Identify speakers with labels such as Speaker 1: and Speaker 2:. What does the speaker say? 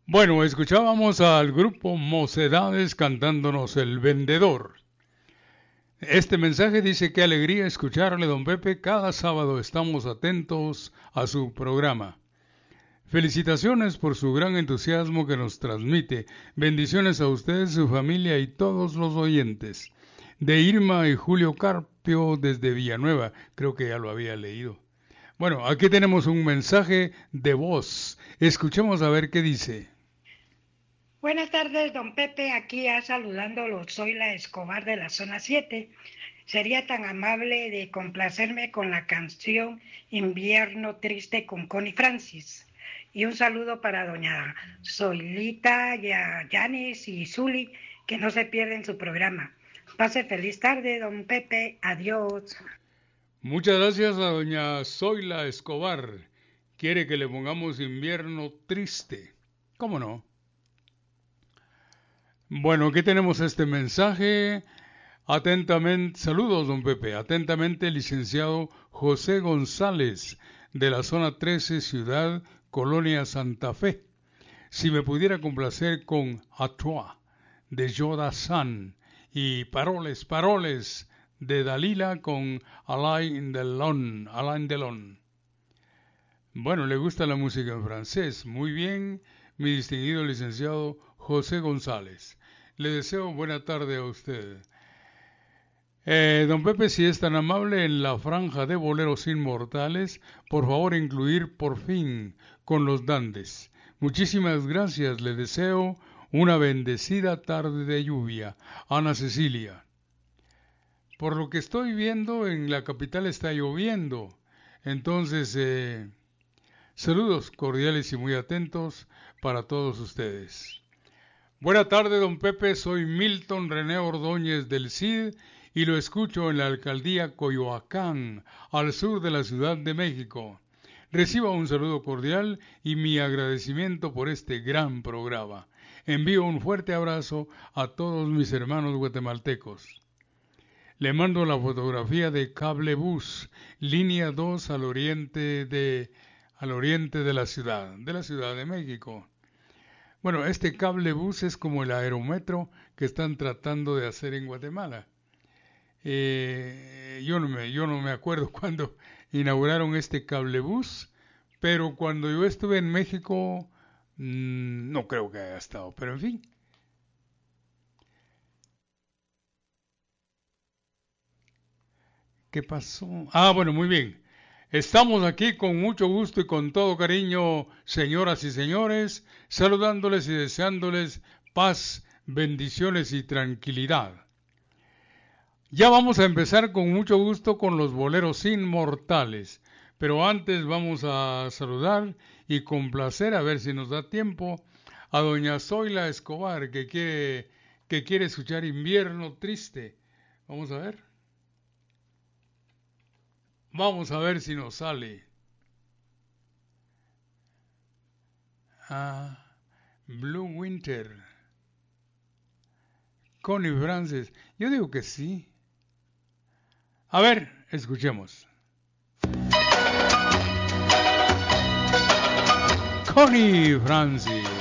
Speaker 1: Bueno, escuchábamos al grupo Mocedades cantándonos El Vendedor. Este mensaje dice: qué alegría escucharle, don Pepe. Cada sábado estamos atentos a su programa. Felicitaciones por su gran entusiasmo que nos transmite. Bendiciones a usted, su familia y todos los oyentes. De Irma y Julio Carpio desde Villanueva. Creo que ya lo había leído. Bueno, aquí tenemos un mensaje de voz. Escuchemos a ver qué dice.
Speaker 2: Buenas tardes, don Pepe. Aquí ya saludándolo. Soy la Escobar de la zona 7. Sería tan amable de complacerme con la canción Invierno Triste con Connie Francis. Y un saludo para doña Zoilita, Yanis y Zuli, que no se pierden su programa. Pase feliz tarde, don Pepe. Adiós.
Speaker 1: Muchas gracias a doña Zoila Escobar. Quiere que le pongamos Invierno Triste. ¿Cómo no? Bueno, aquí tenemos este mensaje. Atentamente, saludos, don Pepe. Atentamente, licenciado José González, de la zona 13, Ciudad Colonia Santa Fe. Si me pudiera complacer con Atua, de Yoda San, y Paroles, de Dalila con Alain Delon. Bueno, le gusta la música en francés. Muy bien, mi distinguido licenciado José González. Le deseo buena tarde a usted. Don Pepe, si es tan amable, en la franja de boleros inmortales, por favor incluir Por fin con los Dandes. Muchísimas gracias, le deseo una bendecida tarde de lluvia. Ana Cecilia. Por lo que estoy viendo, en la capital está lloviendo. Entonces, saludos cordiales y muy atentos para todos ustedes. Buena tarde, don Pepe. Soy Milton René Ordóñez del CID y lo escucho en la alcaldía Coyoacán, al sur de la Ciudad de México. Reciba un saludo cordial y mi agradecimiento por este gran programa. Envío un fuerte abrazo a todos mis hermanos guatemaltecos. Le mando la fotografía de Cable Bus, línea 2 al oriente de la Ciudad de México. Bueno, este Cable Bus es como el aerometro que están tratando de hacer en Guatemala. Yo no me acuerdo cuándo inauguraron este cablebús, pero cuando yo estuve en México, no creo que haya estado, pero en fin. ¿Qué pasó? Ah, bueno, muy bien. Estamos aquí con mucho gusto y con todo cariño, señoras y señores, saludándoles y deseándoles paz, bendiciones y tranquilidad. Ya vamos a empezar con mucho gusto con los boleros inmortales, pero antes vamos a saludar y complacer, a ver si nos da tiempo, a doña Zoila Escobar, que quiere escuchar Invierno Triste. Vamos a ver. Vamos a ver si nos sale. Blue Winter. Connie Francis. Yo digo que sí. A ver, escuchemos. Connie Francis.